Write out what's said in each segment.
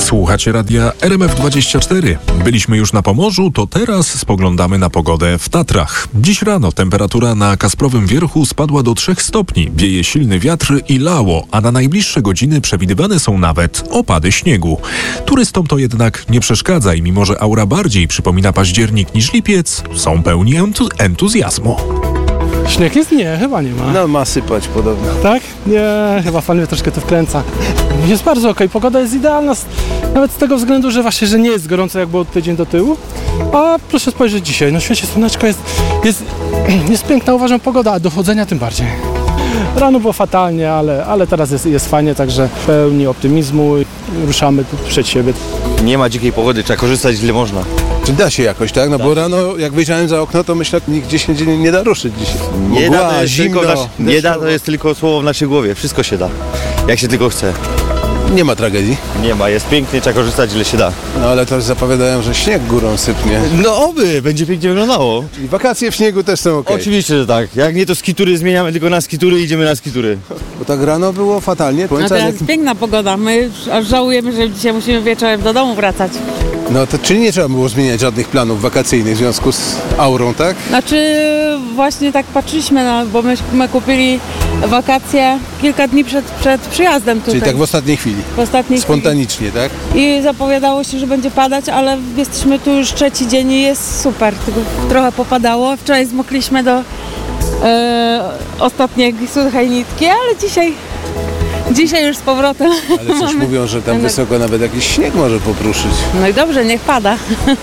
Słuchacie radia RMF24. Byliśmy już na Pomorzu, to teraz spoglądamy na pogodę w Tatrach. Dziś rano temperatura na Kasprowym Wierchu spadła do 3 stopni, wieje silny wiatr i lało, a na najbliższe godziny przewidywane są nawet opady śniegu. Turystom to jednak nie przeszkadza i mimo, że aura bardziej przypomina październik niż lipiec, są pełni entuzjazmu. Śnieg jest? Nie, chyba nie ma. No ma sypać podobno. Tak? Nie, chyba fan mnie troszkę to wkręca. Jest bardzo okej, pogoda jest idealna, nawet z tego względu, że właśnie, że nie jest gorąco jak było tydzień do tyłu. A proszę spojrzeć dzisiaj, na świecie słoneczko jest piękna, uważam, pogoda, a do chodzenia tym bardziej. Rano było fatalnie, ale teraz jest fajnie, także pełni optymizmu i ruszamy tu przed siebie. Nie ma dzikiej pogody, trzeba korzystać ile można. Czy da się jakoś, tak? No bo rano jak wyjrzałem za okno, to myślę, że nigdzie się nie da ruszyć dzisiaj. Nie Mgła, da, to jest zimno, nie da, to deszczowo. jest tylko słowo w naszej głowie. Wszystko się da, jak się tylko chce. Nie ma tragedii. Nie ma, jest pięknie, trzeba korzystać ile się da. No ale też zapowiadają, że śnieg górą sypnie. No oby, będzie pięknie wyglądało. I wakacje w śniegu też są okej. Oczywiście, że tak. Jak nie, to skitury zmieniamy tylko na skitury i idziemy na skitury. Bo tak rano było fatalnie. No Słońca, teraz jest piękna pogoda. My już aż żałujemy, że dzisiaj musimy wieczorem do domu wracać. no to czyli nie trzeba było zmieniać żadnych planów wakacyjnych w związku z aurą, tak? Znaczy właśnie tak patrzyliśmy, bo myśmy kupili wakacje kilka dni przed przyjazdem tutaj. Czyli tak w ostatniej chwili. w ostatniej chwili. Spontanicznie, tak? I zapowiadało się, że będzie padać, ale jesteśmy tu już trzeci dzień i jest super. Tylko trochę popadało. Wczoraj zmokliśmy do ostatniej suchej nitki, ale dzisiaj już z powrotem. Ale coś mówią, że tam wysoko nawet jakiś śnieg może popruszyć. No i dobrze, niech pada.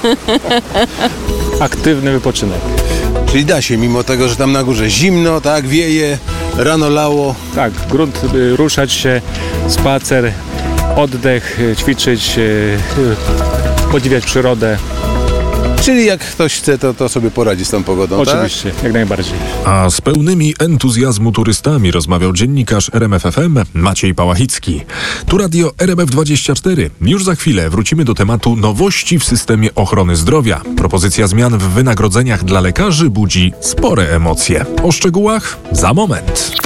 Aktywny wypoczynek. Czyli da się, mimo tego, że tam na górze zimno, tak, wieje, rano lało. Tak, grunt, ruszać się, spacer, oddech, ćwiczyć, podziwiać przyrodę. Czyli jak ktoś chce, to sobie poradzi z tą pogodą, Oczywiście, jak najbardziej. A z pełnymi entuzjazmu turystami rozmawiał dziennikarz RMF FM Maciej Pałachicki. Tu radio RMF24. Już za chwilę wrócimy do tematu nowości w systemie ochrony zdrowia. Propozycja zmian w wynagrodzeniach dla lekarzy budzi spore emocje. O szczegółach za moment.